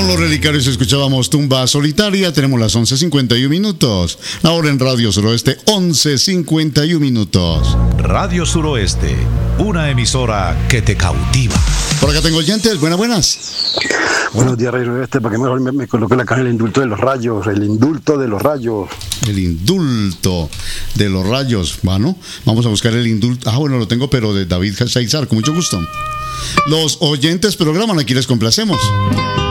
Con los relicarios escuchábamos Tumba Solitaria. Tenemos las 11:51 minutos. Ahora en Radio Suroeste, 11:51 minutos. Radio Suroeste, una emisora que te cautiva. Por acá tengo oyentes, buenas. Buenos días, Radio Suroeste, porque mejor me coloqué la caja el indulto de los rayos, el indulto de los rayos. El indulto de los rayos. Bueno, vamos a buscar el indulto. Bueno, lo tengo, pero de David Saizar, con mucho gusto. Los oyentes programan, aquí les complacemos.